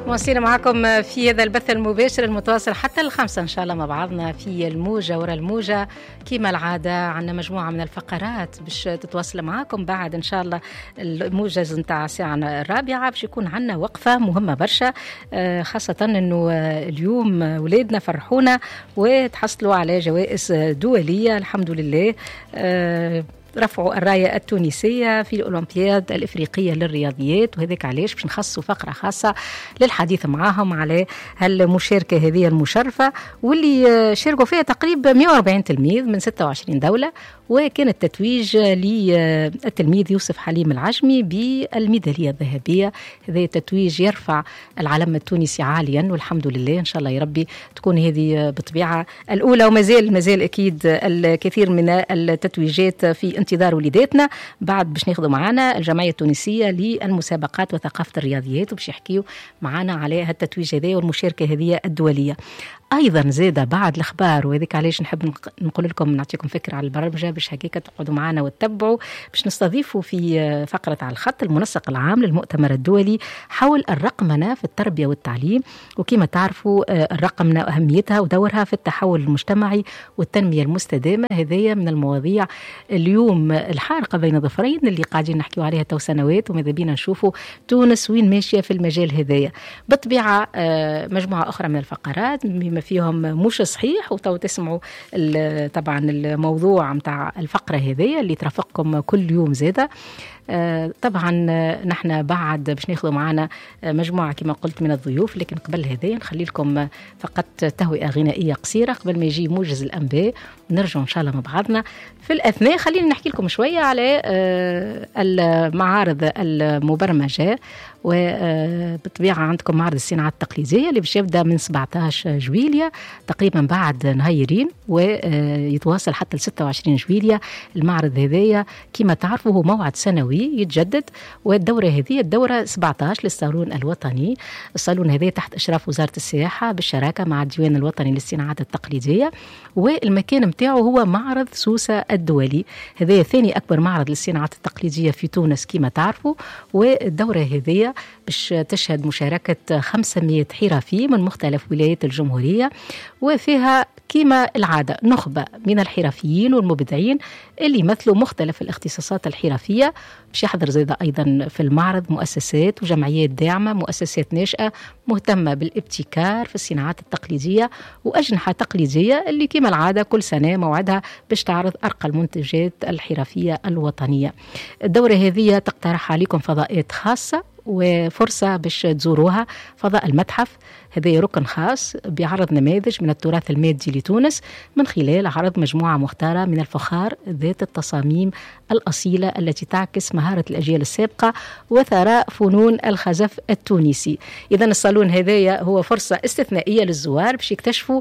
مواصلين معكم في هذا البث المباشر المتواصل حتى 5 إن شاء الله مع بعضنا في الموجة ورا الموجة. كما العادة عندنا مجموعة من الفقرات باش تتواصل معكم بعد إن شاء الله الموجز نتاع الساعة 4 باش يكون عندنا وقفة مهمة برشا، خاصة أنه اليوم ولادنا فرحونا وتحصلوا على جوائز دولية الحمد لله. رفعوا الراية التونسية في الأولمبياد الإفريقية للرياضيات، وهذاك علاش باش نخصوا فقرة خاصة للحديث معاهم على هالمشاركة هذه المشرفة واللي شاركوا فيها تقريبا 140 تلميذ من 26 دولة. وكان التتويج للتلميذ يوسف حليم العجمي بالميدالية الذهبية. هذا التتويج يرفع العلم التونسي عاليا والحمد لله. إن شاء الله يا ربي تكون هذه بطبيعة الأولى، ومازال أكيد الكثير من التتويجات في انتظار وليداتنا. بعد باش ناخذوا معنا الجمعية التونسية للمسابقات وثقافة الرياضيات وباش يحكيوا معنا على هالتتويج هذا والمشاركة هذه الدولية. ايضا زاده بعد الاخبار، وهذيك علاش نحب نقول لكم نعطيكم فكره على البرمجه باش هكاك تقعدوا معنا وتتبعوا. باش نستضيفوا في فقره على الخط المنسق العام للمؤتمر الدولي حول الرقمنه في التربيه والتعليم. وكما تعرفوا الرقمنه اهميتها ودورها في التحول المجتمعي والتنميه المستدامه. هذه من المواضيع اليوم الحارقه بين ظفرين اللي قاعدين نحكيوا عليها تو سنوات، وماذا بينا نشوفوا تونس وين ماشيه في المجال هذايا. بالطبيعه مجموعه اخرى من الفقرات بما فيهم مش صحيح، وتو تسمعوا طبعا الموضوع متاع الفقرة هذه اللي ترافقكم كل يوم زادة. طبعا نحن بعد باش ناخذ معنا مجموعة كما قلت من الضيوف، لكن قبل هذه نخلي لكم فقط تهوئة غنائية قصيرة قبل ما يجي موجز الأنباء ونرجع إن شاء الله مع بعضنا. في الأثناء خلينا نحكي لكم شوية على المعارض المبرمجة. وبالطبيعة عندكم معرض الصناعات التقليدية اللي باش يبدأ من 17 جويلية تقريبا بعد نهايرين ويتواصل حتى 26 جويلية. المعرض هذايا كما تعرفوا هو موعد سنوي يتجدد، والدورة هذه الدورة 17 للصالون الوطني. الصالون هذا تحت إشراف وزارة السياحة بالشراكة مع الديوان الوطني للصناعات التقليدية، والمكان متاعه هو معرض سوسة الدولي. هذا ثاني أكبر معرض للصناعات التقليدية في تونس كما تعرفوا. والدورة هذه باش تشهد مشاركة 500 حرفي من مختلف ولايات الجمهورية، وفيها كما العادة نخبة من الحرفيين والمبدعين اللي يمثلوا مختلف الاختصاصات الحرفية. باش يحضر زيادة أيضا في المعرض مؤسسات وجمعيات داعمة، مؤسسات ناشئة مهتمة بالابتكار في الصناعات التقليدية، وأجنحة تقليدية اللي كما العادة كل سنة موعدها باش تعرض أرقى المنتجات الحرفية الوطنية. الدورة هذه تقترح عليكم فضاءات خاصة وفرصة باش تزوروها. فضاء المتحف هذا ركن خاص بيعرض نماذج من التراث المادي لتونس من خلال عرض مجموعة مختارة من الفخار ذات التصاميم الأصيلة التي تعكس مهارة الأجيال السابقة وثراء فنون الخزف التونسي. إذن الصالون هذا هو فرصة استثنائية للزوار باش يكتشفوا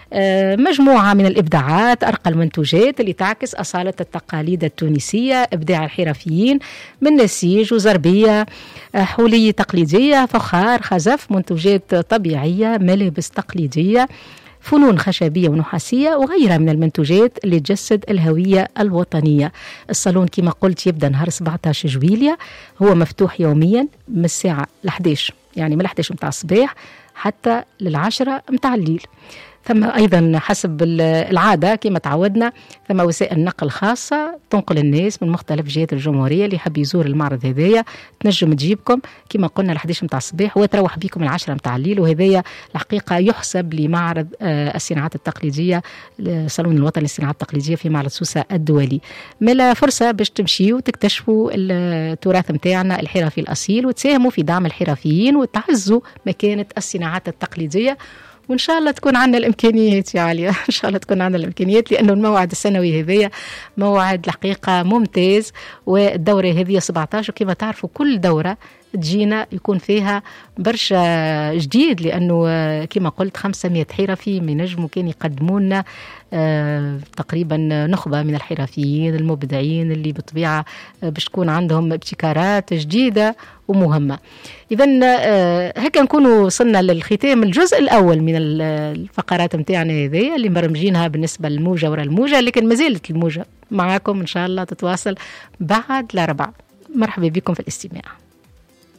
مجموعة من الإبداعات، أرقى المنتوجات اللي تعكس أصالة التقاليد التونسية، إبداع الحرفيين من نسيج وزربية، حولية تقليدية، فخار، خزف، منتوجات طبيعية، ملابس تقليدية، فنون خشبية ونحاسية وغيرها من المنتوجات اللي تجسد الهوية الوطنية. الصالون كما قلت يبدأ نهار 17 جويلية، هو مفتوح يوميا من الساعة 11 يعني من 11 متاع الصباح حتى 10 متاع الليل. ثم أيضا حسب العادة كما تعودنا ثم وسائل نقل خاصة تنقل الناس من مختلف جهات الجمهورية اللي يحب يزور المعرض هذايا تنجم تجيبكم كما قلنا 11 متاع الصباح وتروح بكم 10 متاع الليل. وهذايا الحقيقة يحسب لمعرض الصناعات التقليدية، الصالون الوطني للصناعات التقليدية في معرض سوسة الدولي. ملا فرصة باش تمشيوا وتكتشفوا التراث متاعنا الحرفي الأصيل وتساهموا في دعم الحرفيين وتعزوا مكانة الصناعات التقليدية. وإن شاء الله تكون عندنا الإمكانيات يا عليا، إن شاء الله تكون عندنا الإمكانيات، لأنه الموعد السنوي هذية موعد الحقيقة ممتاز. والدورة هذه 17 وكما تعرفوا كل دورة تجينا يكون فيها برشا جديد، لأنه كما قلت 500 حرفي من نجم كان يقدموا لنا تقريبا نخبة من الحرفيين المبدعين اللي بطبيعة باش تكون عندهم ابتكارات جديدة ومهمة. إذن هكا نكونوا وصلنا للختام الجزء الأول من الفقرات متاعنا هذه اللي مرمجينها بالنسبة للموجة ورا الموجة، لكن ما زالت الموجة معاكم إن شاء الله تتواصل بعد الأربعاء. مرحبا بكم في الاستماع.